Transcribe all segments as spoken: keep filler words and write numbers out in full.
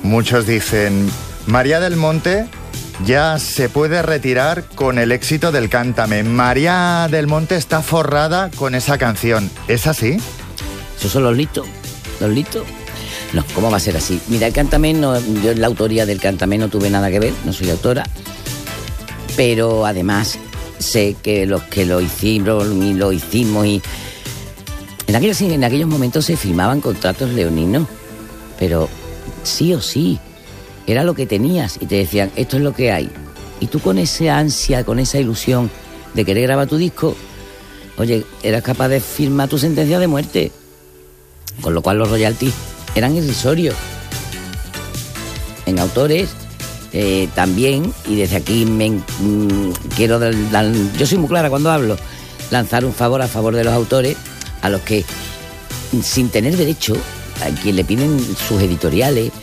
muchos dicen, María del Monte ya se puede retirar con el éxito del Cántame. María del Monte está forrada con esa canción. ¿Es así? Esos son los listos, los listos. No, ¿cómo va a ser así? Mira, el Cántame, no, yo en la autoría del Cántame no tuve nada que ver, no soy autora, pero además sé que los que lo hicimos y lo hicimos y... En aquellos, en aquellos momentos se firmaban contratos leoninos, pero sí o sí, era lo que tenías y te decían, esto es lo que hay. Y tú con esa ansia, con esa ilusión de querer grabar tu disco, oye, eras capaz de firmar tu sentencia de muerte, con lo cual los royalties eran irrisorios. En autores eh, también, y desde aquí me, mm, quiero, dar, dar, yo soy muy clara cuando hablo, lanzar un favor a favor de los autores, a los que, sin tener derecho, a quien le piden sus editoriales,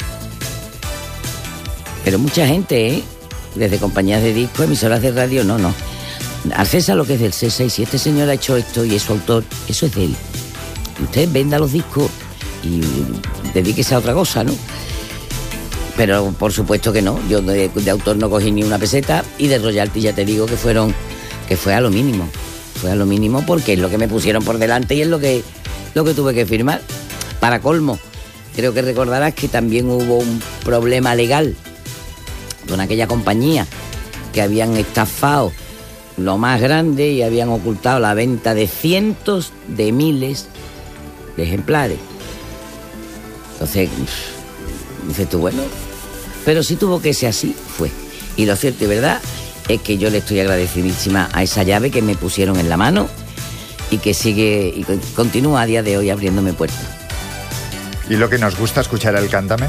pero mucha gente, ¿eh? Desde compañías de discos, emisoras de radio, no, no. Al César lo que es del César, y si este señor ha hecho esto y es su autor, eso es de él. Y usted venda los discos y dedíquese a otra cosa, ¿no? Pero por supuesto que no, yo de, de autor no cogí ni una peseta y de royalty ya te digo que fueron, que fue a lo mínimo, fue a lo mínimo porque es lo que me pusieron por delante y es lo que, lo que tuve que firmar. Para colmo, creo que recordarás que también hubo un problema legal con aquella compañía que habían estafado lo más grande y habían ocultado la venta de cientos de miles de ejemplares. Entonces, dices tú, bueno, pero si tuvo que ser así, fue. Y lo cierto y verdad es que yo le estoy agradecidísima a esa llave que me pusieron en la mano y que sigue y continúa a día de hoy abriéndome puertas. ¿Y lo que nos gusta escuchar el Cántame?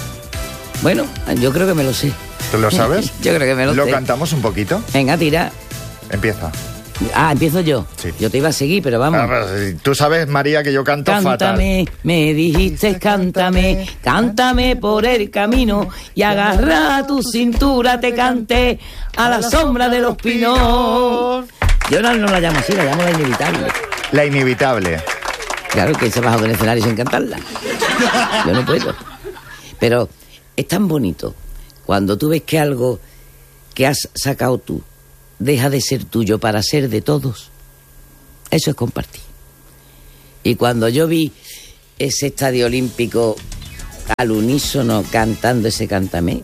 Bueno, yo creo que me lo sé. ¿Tú lo sabes? Yo creo que me lo, ¿Lo sé. ¿Lo cantamos un poquito? Venga, tira. Empieza. Ah, empiezo yo. Sí. Yo te iba a seguir, pero vamos. Ah, tú sabes, María, que yo canto cántame, fatal. Cántame, me dijiste cántame, cántame por el camino y agarra tu cintura, te canté a la sombra de los pinos. Yo no, no la llamo así, la llamo la inevitable. La inevitable. Claro, que se baja del escenario sin cantarla. Yo no puedo. Pero es tan bonito cuando tú ves que algo que has sacado tú deja de ser tuyo para ser de todos. Eso es compartir. Y cuando yo vi ese estadio olímpico al unísono cantando ese Cántame,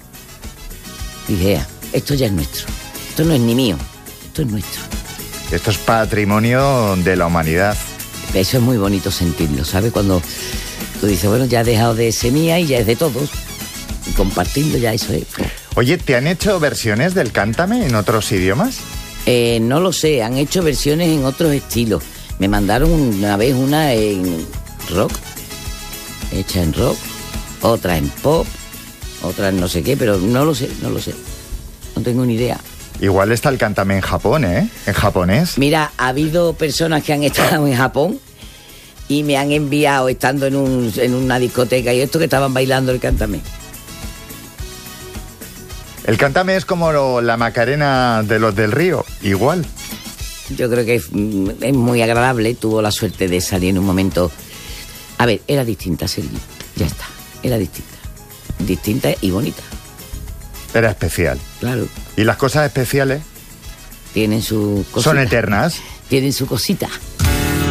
dije, ah, esto ya es nuestro. Esto no es ni mío, esto es nuestro. Esto es patrimonio de la humanidad. Eso es muy bonito sentirlo, ¿sabes? Cuando tú dices, bueno, ya ha dejado de ser mía y ya es de todos. Y compartirlo ya eso es... Oye, ¿te han hecho versiones del Cántame en otros idiomas? Eh, no lo sé, han hecho versiones en otros estilos. Me mandaron una vez una en rock, hecha en rock, otra en pop, otra en no sé qué, pero no lo sé, no lo sé. No tengo ni idea. Igual está el Cántame en Japón, ¿eh? En japonés. Mira, ha habido personas que han estado en Japón y me han enviado, estando en, un, en una discoteca y esto, que estaban bailando el Cántame. El Cántame es como lo, la Macarena de los del Río, igual. Yo creo que es, es muy agradable. Tuvo la suerte de salir en un momento... A ver, era distinta, Sergi. Ya está, era distinta. Distinta y bonita. Era especial. Claro. ¿Y las cosas especiales? Tienen su cosita. ¿Son eternas? Tienen su cosita.